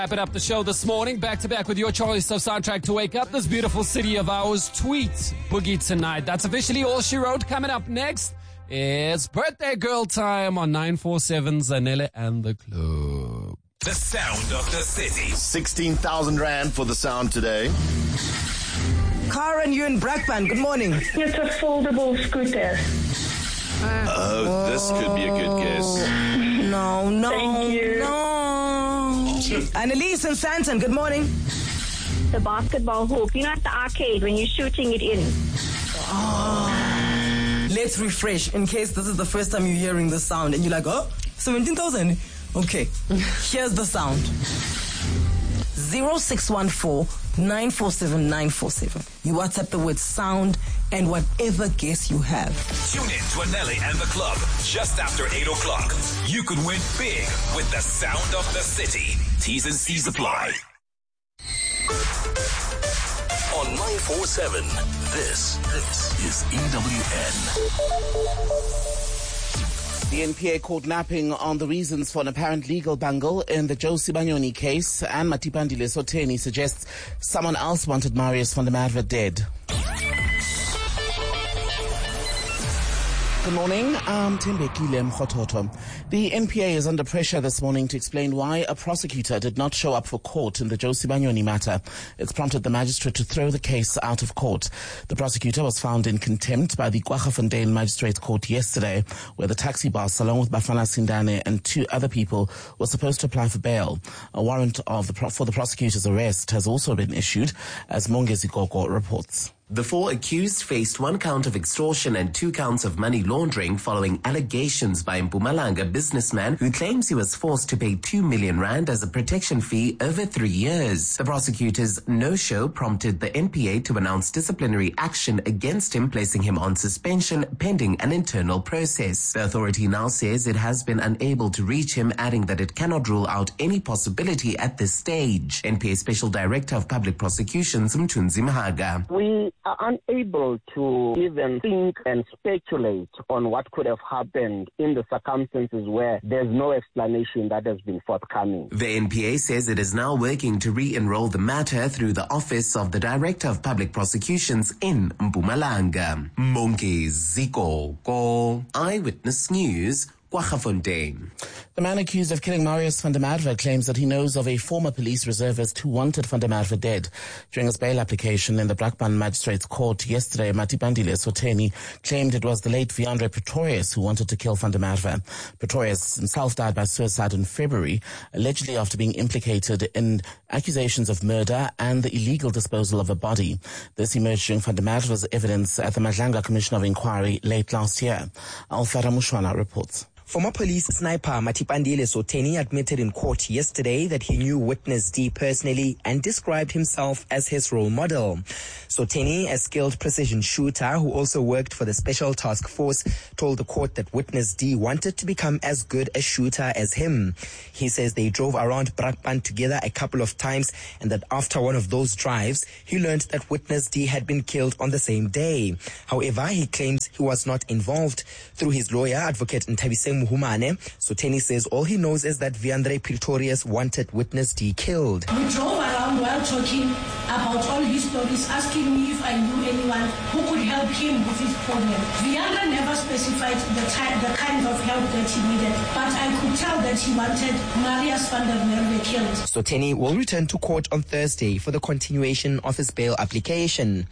Wrapping up the show this morning, back to back with your choice of soundtrack to wake up this beautiful city of ours. Tweet Boogie Tonight. That's officially all she wrote. Coming up next, it's birthday girl time on 947 Zanele and the Club. The sound of the city. 16,000 Rand for the sound today. Karen, you in Brakpan. Good morning. It's a foldable scooter. Oh, this could be a good guess. No. Thank you. No. Annalise and Santon, good morning. The basketball hoop. You know at the arcade when you're shooting it in. Let's refresh in case this is the first time you're hearing the sound and you're like, oh, 17,000. Okay, here's the sound. 0614-947-947. You WhatsApp the word sound and whatever guess you have. Tune in to Anelli and the Club just after 8 o'clock. You could win big with the sound of the city. T's and C's apply. On 947, this is EWN. The NPA caught napping on the reasons for an apparent legal bungle in the Joe Sibanyoni case, and Matipandile Soteni suggests someone else wanted Marius van der Merwe dead. Good morning, I'm Tembekile Mkhototo. The NPA is under pressure this morning to explain why a prosecutor did not show up for court in the Joe Sibanyoni matter. It's prompted the magistrate to throw the case out of court. The prosecutor was found in contempt by the Kwaggafontein Magistrates Court yesterday, where the taxi boss, along with Bafana Sindane and 2 other people, were supposed to apply for bail. A warrant for the prosecutor's arrest has also been issued, as Mongezi Gogo reports. The 4 accused faced 1 count of extortion and 2 counts of money laundering following allegations by a Mpumalanga businessman who claims he was forced to pay 2 million rand as a protection fee over 3 years. The prosecutor's no-show prompted the NPA to announce disciplinary action against him, placing him on suspension pending an internal process. The authority now says it has been unable to reach him, adding that it cannot rule out any possibility at this stage. NPA Special Director of Public Prosecutions, Mthunzi Mahaga. We are unable to even think and speculate on what could have happened in the circumstances where there's no explanation that has been forthcoming. The NPA says it is now working to re-enroll the matter through the Office of the Director of Public Prosecutions in Mpumalanga. Mongezi Gogo, Eyewitness News, Kwaggafontein. The man accused of killing Marius van der Merwe claims that he knows of a former police reservist who wanted van der Merwe dead. During his bail application in the Brakpan Magistrates Court yesterday, Matipandile Soteni claimed it was the late Viandre Pretorius who wanted to kill van der Merwe. Pretorius himself died by suicide in February, allegedly after being implicated in accusations of murder and the illegal disposal of a body. This emerged during van der Merwe's evidence at the Madlanga Commission of Inquiry late last year. Alfara Mushwana reports. Former police sniper Matipandile Soteni admitted in court yesterday that he knew Witness D personally and described himself as his role model. Soteni, a skilled precision shooter who also worked for the Special Task Force, told the court that Witness D wanted to become as good a shooter as him. He says they drove around Brakpan together a couple of times and that after one of those drives, he learned that Witness D had been killed on the same day. However, he claims he was not involved. Through his lawyer, Advocate Ntabiseng Muhumane, Soteni says all he knows is that Viandre Pretorius wanted Witness D killed. We drove around while talking about all his stories, asking me if I knew anyone who could help him with his problem. Viandre never specified the kind of help that he needed, but I could tell that he wanted Marius van der Merwe killed. Soteni will return to court on Thursday for the continuation of his bail application.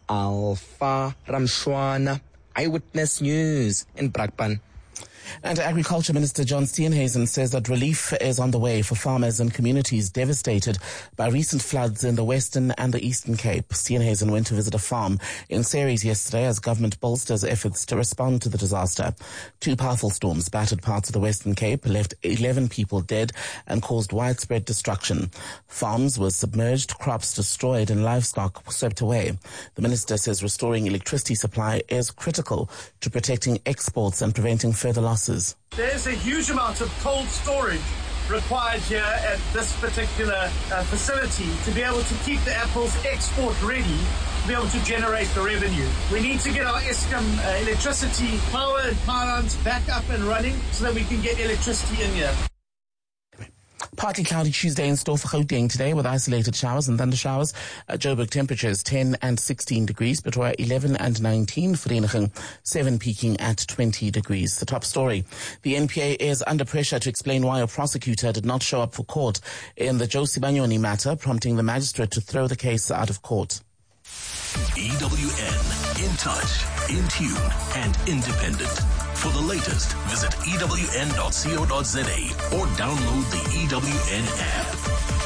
Alpha Ramshwana, Eyewitness News in Brakpan. And Agriculture Minister John Steenhuisen says that relief is on the way for farmers and communities devastated by recent floods in the Western and the Eastern Cape. Steenhuisen went to visit a farm in Ceres yesterday as government bolsters efforts to respond to the disaster. 2 powerful storms battered parts of the Western Cape, left 11 people dead and caused widespread destruction. Farms were submerged, crops destroyed and livestock swept away. The minister says restoring electricity supply is critical to protecting exports and preventing further losses. There's a huge amount of cold storage required here at this particular facility to be able to keep the apples export ready, to be able to generate the revenue. We need to get our Eskom electricity power and pylons back up and running so that we can get electricity in here. Partly cloudy Tuesday in store for Gauteng today with isolated showers and thunder showers. Joburg temperatures 10 and 16 degrees. Pretoria 11 and 19. Vereeniging 7 peaking at 20 degrees. The top story. The NPA is under pressure to explain why a prosecutor did not show up for court in the Josie Banyoni matter, prompting the magistrate to throw the case out of court. EWN, in touch, in tune, and independent. For the latest, visit ewn.co.za or download the EWN app.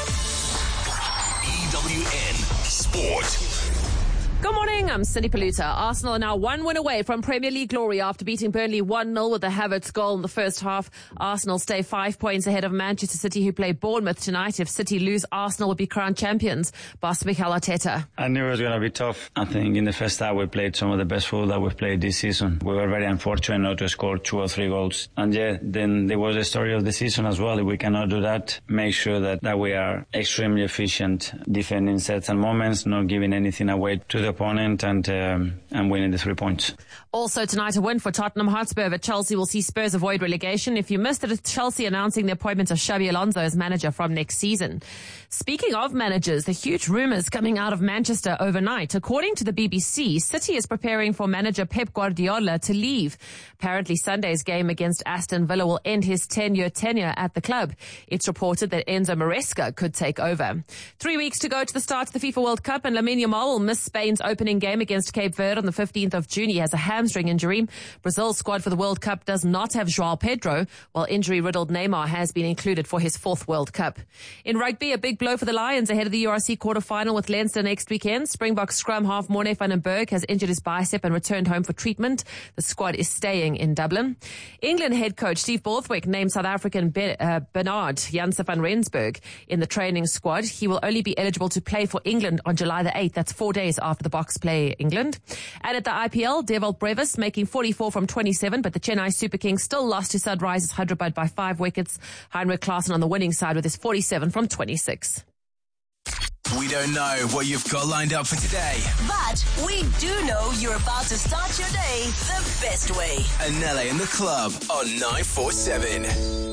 EWN Sport. Good morning, I'm Cindy Paluta. Arsenal are now 1 win away from Premier League glory after beating Burnley 1-0 with the Havertz goal in the first half. Arsenal stay 5 points ahead of Manchester City, who play Bournemouth tonight. If City lose, Arsenal will be crowned champions. Boss Mikel Arteta. I knew it was going to be tough. I think in the first half we played some of the best football that we've played this season. We were very unfortunate not to score 2 or 3 goals. And then there was the story of the season as well. If we cannot do that, make sure that we are extremely efficient, defending certain moments, not giving anything away to the opponent, and winning the 3 points. Also tonight, a win for Tottenham Hotspur, but Chelsea will see Spurs avoid relegation. If you missed it, it's Chelsea announcing the appointment of Xabi Alonso as manager from next season. Speaking of managers, the huge rumours coming out of Manchester overnight. According to the BBC, City is preparing for manager Pep Guardiola to leave. Apparently, Sunday's game against Aston Villa will end his 10-year tenure at the club. It's reported that Enzo Maresca could take over. 3 weeks to go to the start of the FIFA World Cup, and Lamine Yamal will miss Spain's opening game against Cape Verde on the 15th of June. He has a hamstring injury. Brazil's squad for the World Cup does not have João Pedro, while injury-riddled Neymar has been included for his 4th World Cup. In rugby, a big blow for the Lions ahead of the URC quarter-final with Leinster next weekend. Springbok scrum half Morne van den Berg has injured his bicep and returned home for treatment. The squad is staying in Dublin. England head coach Steve Borthwick named South African Bernard Janse van Rensburg in the training squad. He will only be eligible to play for England on July the 8th. That's 4 days after the Boks play England. And at the IPL, Dewald Brevis making 44 from 27, but the Chennai Super Kings still lost to Sunrisers Hyderabad by 5 wickets. Heinrich Klaasen on the winning side with his 47 from 26. We don't know what you've got lined up for today, but we do know you're about to start your day the best way. Anele in the club on 947.